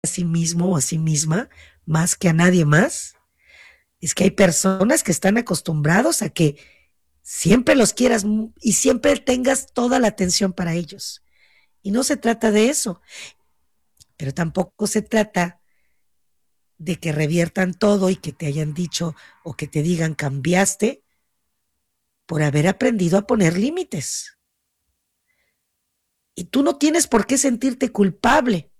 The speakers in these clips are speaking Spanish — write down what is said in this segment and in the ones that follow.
a sí mismo o a sí misma más que a nadie más. Es que hay personas que están acostumbrados a que siempre los quieras y siempre tengas toda la atención para ellos. Y no se trata de eso, pero tampoco se trata de que reviertan todo y que te hayan dicho o que te digan cambiaste por haber aprendido a poner límites. Y tú no tienes por qué sentirte culpable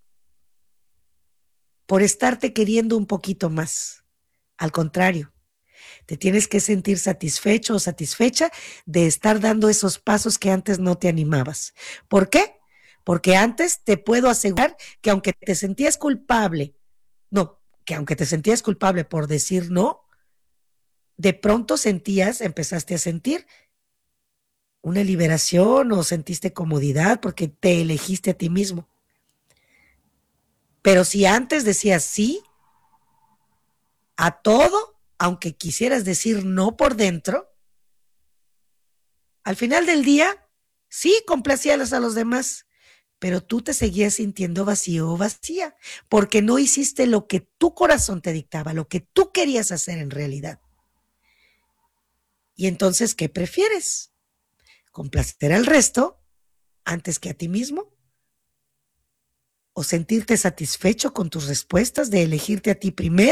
por estarte queriendo un poquito más. Al contrario, te tienes que sentir satisfecho o satisfecha de estar dando esos pasos que antes no te animabas. ¿Por qué? Porque antes te puedo asegurar que aunque te sentías culpable, no, que aunque te sentías culpable por decir no, de pronto empezaste a sentir una liberación o sentiste comodidad porque te elegiste a ti mismo. Pero si antes decías sí a todo, aunque quisieras decir no por dentro, al final del día, sí complacías a los demás, pero tú te seguías sintiendo vacío o vacía, porque no hiciste lo que tu corazón te dictaba, lo que tú querías hacer en realidad. Y entonces, ¿qué prefieres? ¿Complacer al resto antes que a ti mismo? ¿O sentirte satisfecho con tus respuestas de elegirte a ti primero